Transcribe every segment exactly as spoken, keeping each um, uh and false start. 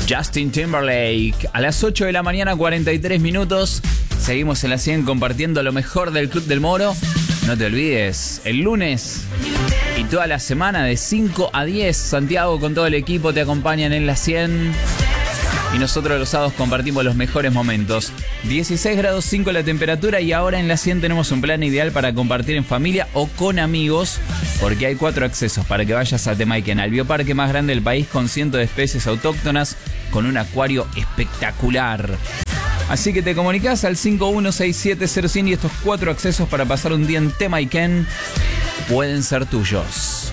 Justin Timberlake. A las ocho de la mañana, cuarenta y tres minutos. Seguimos en la cien compartiendo lo mejor del Club del Moro. No te olvides, el lunes y toda la semana de cinco a diez, Santiago con todo el equipo te acompañan en la cien. Y nosotros los sábados compartimos los mejores momentos. dieciséis grados cinco la temperatura y ahora en la cien tenemos un plan ideal para compartir en familia o con amigos, porque hay cuatro accesos para que vayas a Temaiken, al bioparque más grande del país con cientos de especies autóctonas, con un acuario espectacular. Así que te comunicas al cinco uno seis siete cero cien y estos cuatro accesos para pasar un día en Temaiken pueden ser tuyos.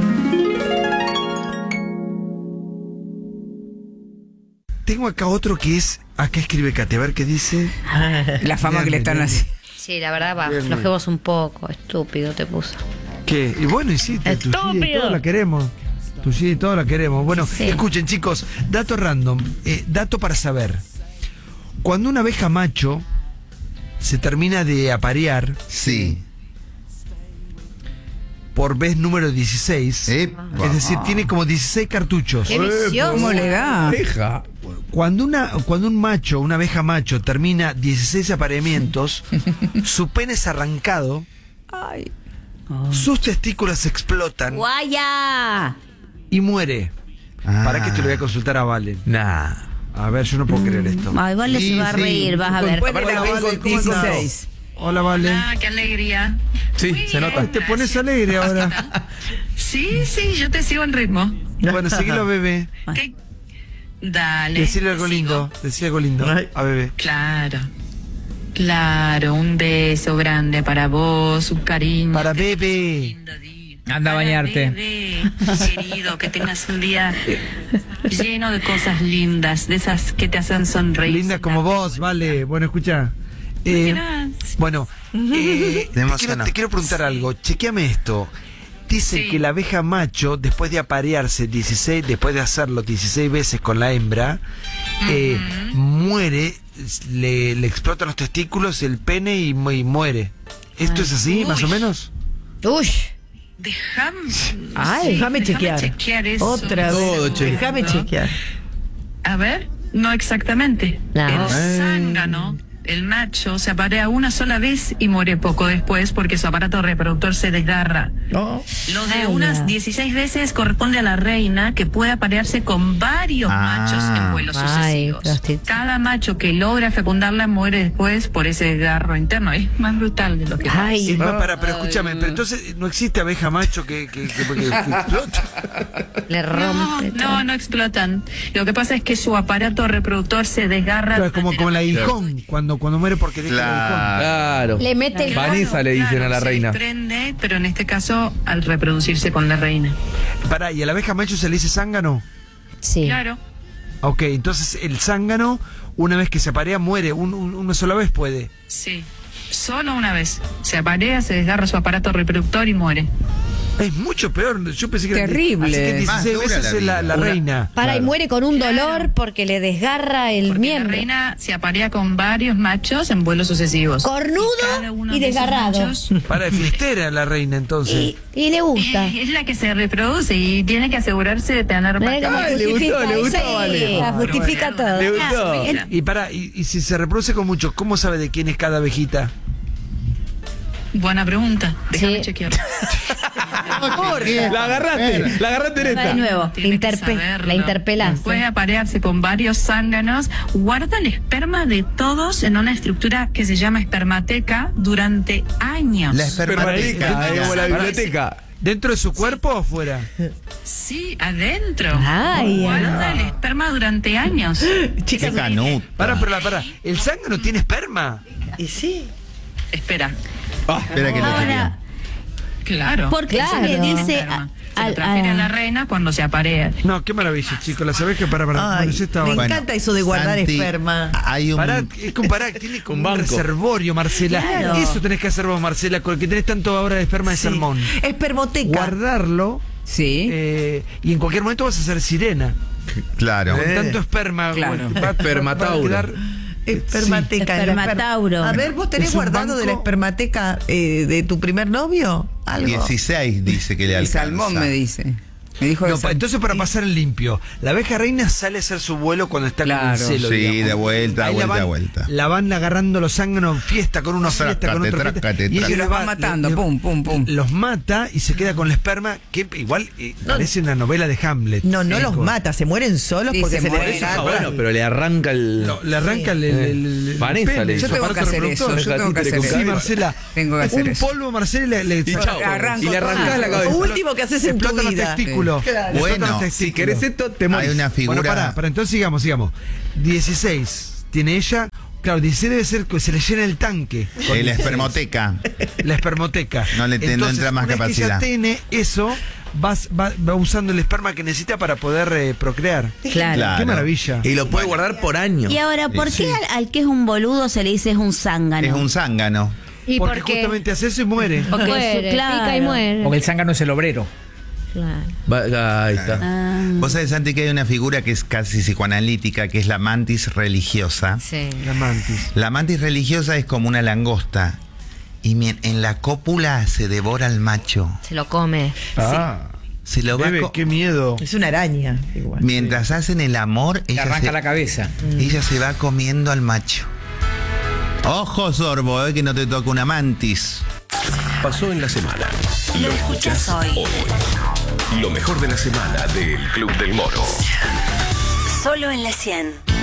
Tengo acá otro que es... Acá escribe Kate, a ver qué dice. La fama Bien, que le están bien, haciendo. Sí, la verdad, va, Bien, bien. aflojemos un poco. Estúpido te puso. ¿Qué? Y bueno, y sí, tu Gigi y todo la queremos. Tu Gigi y todo la queremos. Bueno, Sí. escuchen, chicos, dato random. Eh, dato para saber. Cuando una abeja macho se termina de aparear, Sí. por vez número dieciséis, Epa. es decir, tiene como dieciséis cartuchos. ¡Qué vicioso! ¿Cómo le da? Cuando, una, cuando un macho, una abeja macho, termina dieciséis apareamientos, su pene es arrancado, Ay. sus testículos explotan ¡Guaya! y muere. Ah. ¿Para qué te lo voy a consultar a Valen? Nah. A ver, yo no puedo creer esto. Ay, vale, Sí, se va a sí. reír, vas a ver. Después de Hola, la Vale, vez ¿cómo andás? dieciséis. Hola, Vale. Ah, qué alegría. Sí, Muy se bien, nota. Te pones alegre ahora. Sí, sí, yo te sigo en ritmo. Bueno, seguilo, bebé. ¿Qué? Dale. Decirle te algo sigo. lindo. Decirle algo lindo a bebé. Claro. Claro, un beso grande para vos, un cariño. Para Que bebé. tengas un lindo día. Anda a Para bañarte. bebé, querido, que tengas un día lleno de cosas lindas, de esas que te hacen sonreír. Linda como vos, Vale. Bueno, escucha. Eh, Gracias. bueno, eh, Te te, quiero, emociona. te quiero preguntar algo. Chequeame esto. Dice Sí. que la abeja macho, después de aparearse dieciséis, después de hacerlo dieciséis veces con la hembra, eh, muere, le, le explotan los testículos, el pene y, mu- y muere. ¿Esto es así, más o Uy. menos? Uy, Déjame. Ay, déjame chequear. chequear eso. Otra vez. Todo chequear. Déjame chequear. A ver, no exactamente. No. El zángano, el macho, se aparea una sola vez y muere poco después porque su aparato reproductor se desgarra. No. Lo de Ay, unas ya. dieciséis veces corresponde a la reina, que puede aparearse con varios Ah. machos en vuelos Ay, sucesivos. prostituta. Cada macho que logra fecundarla muere después por ese desgarro interno. Es más brutal de lo que Ay. Es más, para, pero escúchame, pero entonces no existe abeja macho que, que, que- que- que explota. le No, rompe todo. no, no explotan. Lo que pasa es que su aparato reproductor se desgarra. Claro, es como, durante como el la- aguijón, cuando, cuando muere porque deja Claro. Le mete el... Vanessa le dicen a la se reina. desprende, pero en este caso al reproducirse con la reina. el aguijón. Pará, ¿y a la abeja macho se le dice zángano? Sí. Claro. Ok, entonces el zángano, una vez que se aparea, muere. Un- un- una sola vez puede. Sí. Solo una vez. Se aparea, se desgarra su aparato reproductor y muere. Es mucho peor. Yo pensé que era- Terrible. así que Más dieciséis dura veces la es la, vida. la reina. Para y muere con un Claro. dolor porque le desgarra el Porque miembro. la reina se aparea con varios machos en vuelos sucesivos. Cornudo cada uno y de esos desgarrado. machos Para de fiestera la reina, entonces. Y, y le gusta. Es la que se reproduce y tiene que asegurarse de tener Mira cómo patas. Ay, le justifica, gustó, le gustó, sí, vale. la justifica todo. Le gustó. Ah, Y para, y, y si se reproduce con muchos, ¿cómo sabe de quién es cada abejita? Buena pregunta. Déjame Sí. chequear. La agarraste, la agarraste en va de esta. nuevo, Tiene que interpe- saberlo. la interpelás. Puede aparearse con varios zánganos. Guarda el esperma de todos en una estructura que se llama espermateca durante años. La espermateca. Permateca, eh, como la Pará. biblioteca. ¿Dentro de su cuerpo o afuera? Sí, adentro. Ay, Guarda el esperma durante años. Qué canuta. Pará, pero la pará. ¿El zángano tiene esperma? Y sí. Espera. Ah, Espera que lo Ahora, chequee. Claro. porque Eso se le es dice esperma. a- Se al- lo transfiere a- a la reina cuando se aparea. No, qué maravilla, chicos. Las abejas, para, para. Ay, bueno, yo estaba- me Bueno, encanta eso de guardar Santi, esperma. Hay un... Pará, es comparar, tiene como Un un, banco. reservorio, Marcela. Claro. Eso tenés que hacer vos, Marcela, con el que tenés tanto ahora de esperma de Sí. salmón. Espermoteca. Guardarlo Sí. eh, y en cualquier momento vas a ser sirena. Claro. Con Eh. tanto esperma. Claro. bueno, va- va- Espermatauro. va a quedar- Espermateca. Sí. el esper- Espermatauro. A ver, ¿vos tenés Es un guardado banco- de la espermateca eh, de tu primer novio? ¿Algo? dieciséis dice que le El alcanza. salmón me dice. Me dijo No, eso. pa- entonces para pasar en limpio, la abeja reina sale a hacer su vuelo cuando está Claro. con un celo. Sí, digamos. de vuelta, Ahí la vuelta, van- vuelta. La van agarrando los zánganos, fiesta con uno, fiesta con Trácate, otro. fiesta, trácate, y ella trácate. Los va matando, pum, pum, pum. Los mata y se queda con el esperma, que igual eh, parece una novela de Hamlet. No, no Sí, los con- mata, se mueren solos Sí, porque se se, mueren. les Ah, desgarra. bueno, pero le arranca el. No, le arranca el, el, el- el Vanessa pene, le- el Yo tengo que aparato hacer eso, reproductor. yo tengo que hacer Sí, Sí, eso. Marcela. Tengo que hacer un eso. polvo, Marcela, y le, le- Y chao. Arranco Y le arrancás todo. la cabeza. Lo último que haces en tu explotan los vida. testículos. Sí. Explotan Bueno, los Si testículos. querés esto, te morís. Hay una figura. Bueno, pará, pará, entonces sigamos, sigamos. dieciséis tiene ella. Claro, dieciséis debe ser que se le llena el tanque. con Eh, la dieciséis. espermoteca. La espermoteca. No le- no Entonces, entra más una vez que capacidad. ella tiene eso, vas- va, va usando el esperma que necesita para poder eh, procrear. Claro. Claro. Qué maravilla. Y lo puede guardar por años. Y ahora, ¿por Sí. qué al, al que es un boludo se le dice es un zángano? Es un zángano. ¿Y Porque por qué? justamente hace eso y muere. Porque Muere, su- claro. pica y muere. Porque el zángano es el obrero. Claro. Va- ahí está. Ah, Vos sabés, Santi, que hay una figura que es casi psicoanalítica, que es la mantis religiosa. Sí. La mantis. La mantis religiosa es como una langosta. Y mien- en la cópula se devora al macho. Se lo come. Ah. Se lo va Bebe, co- qué miedo. Es una araña, igual. Mientras hacen el amor, Le ella arranca se, la cabeza. ella se va comiendo al macho. Ojo, sorbo, eh, que no te toca una mantis. Pasó en la semana. Lo escuchás hoy. Lo mejor de la semana del Club del Moro. Solo en la cien.